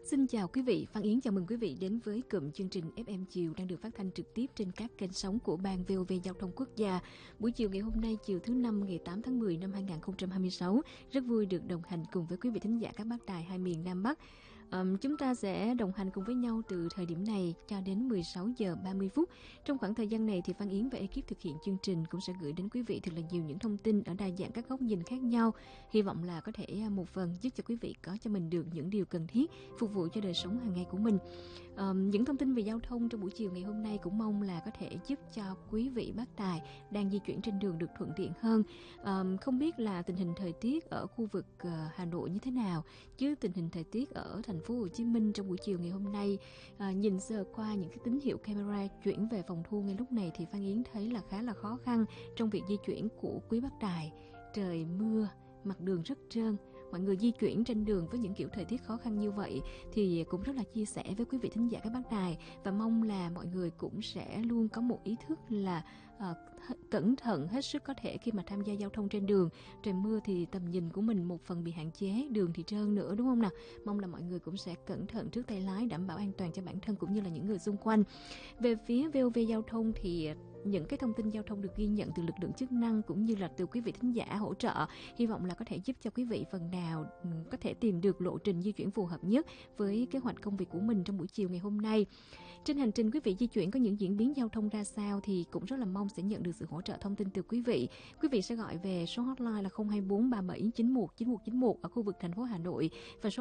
Xin chào quý vị, Phan Yến chào mừng quý vị đến với cụm chương trình FM Chiều đang được phát thanh trực tiếp trên các kênh sóng của Ban VOV Giao thông Quốc gia. Buổi chiều ngày hôm nay, chiều thứ Năm ngày 8 tháng 10 năm 2026, rất vui được đồng hành cùng với quý vị thính giả các bác đài hai miền Nam Bắc. Chúng ta sẽ đồng hành cùng với nhau từ thời điểm này cho đến 16 giờ 30 phút. Trong khoảng thời gian này thì Phan Yến và ekip thực hiện chương trình cũng sẽ gửi đến quý vị thật là nhiều những thông tin ở đa dạng các góc nhìn khác nhau. Hy vọng là có thể một phần giúp cho quý vị có cho mình được những điều cần thiết phục vụ cho đời sống hàng ngày của mình. Những thông tin về giao thông trong buổi chiều ngày hôm nay cũng mong là có thể giúp cho quý vị bác tài đang di chuyển trên đường được thuận tiện hơn. Không biết là tình hình thời tiết ở khu vực Hà Nội như thế nào, chứ tình hình thời tiết ở thành phố Hồ Chí Minh trong buổi chiều ngày hôm nay, nhìn sơ qua những cái tín hiệu camera chuyển về phòng thu ngay lúc này thì Phan Yến thấy là khá là khó khăn trong việc di chuyển của quý bác tài. Trời mưa, mặt đường rất trơn. Mọi người di chuyển trên đường với những kiểu thời tiết khó khăn như vậy thì cũng rất là chia sẻ với quý vị thính giả các bác đài, và mong là mọi người cũng sẽ luôn có một ý thức là cẩn thận hết sức có thể khi mà tham gia giao thông trên đường. Trời mưa thì tầm nhìn của mình một phần bị hạn chế, đường thì trơn nữa, đúng không nào? Mong là mọi người cũng sẽ cẩn thận trước tay lái, đảm bảo an toàn cho bản thân cũng như là những người xung quanh. Về phía VOV Giao thông thì những cái thông tin giao thông được ghi nhận từ lực lượng chức năng cũng như là từ quý vị thính giả hỗ trợ, hy vọng là có thể giúp cho quý vị phần nào có thể tìm được lộ trình di chuyển phù hợp nhất với kế hoạch công việc của mình trong buổi chiều ngày hôm nay. Trên hành trình quý vị di chuyển có những diễn biến giao thông ra sao thì cũng rất là mong sẽ nhận được sự hỗ trợ thông tin từ quý vị. Quý vị sẽ gọi về số hotline là 024 37 91 9191 ở khu vực thành phố Hà Nội và số